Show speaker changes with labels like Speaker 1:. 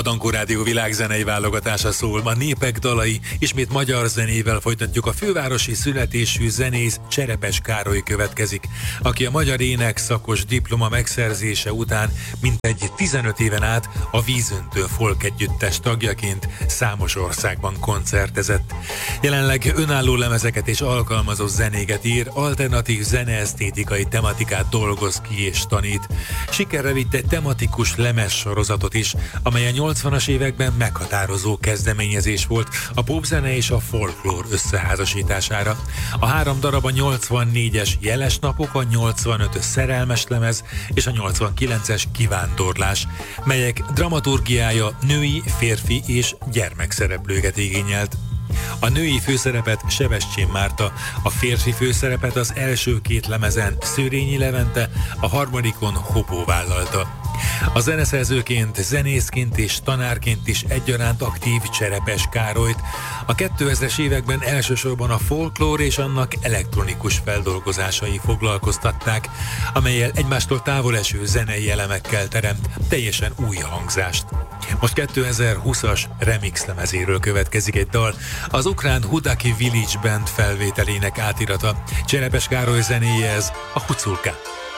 Speaker 1: Dankó Rádió világzenei válogatása szól. Ma népek dalai, ismét magyar zenével folytatjuk. A fővárosi születésű zenész Cserepes Károly következik, aki a magyar ének szakos diploma megszerzése után mintegy 15 éven át a Vízöntő Folk Együttes tagjaként számos országban koncertezett. Jelenleg önálló lemezeket és alkalmazó zenéket ír, alternatív zeneesztétikai tematikát dolgoz ki és tanít. Sikerre vitt egy tematikus lemezsorozatot is, amely a 80-as években meghatározó kezdeményezés volt a popzene és a folklór összeházasítására. A 3 darab a 84-es Jeles napok, a 85-ös Szerelmes lemez és a 89-es Kivándorlás, melyek dramaturgiája női, férfi és gyermekszereplőket igényelt. A női főszerepet Sebestyén Márta, a férfi főszerepet az első 2 lemezen Szőrényi Levente, a harmadikon Hopó vállalta. A zeneszerzőként, zenészként és tanárként is egyaránt aktív Cserepes Károlyt a 2000-es években elsősorban a folklór és annak elektronikus feldolgozásai foglalkoztatták, amellyel egymástól távoleső zenei elemekkel teremt teljesen új hangzást. Most 2020-as remix lemezéről következik egy dal, az ukrán Hudaki Village Band felvételének átirata. Cserepes Károly zenéje ez, a Huculka.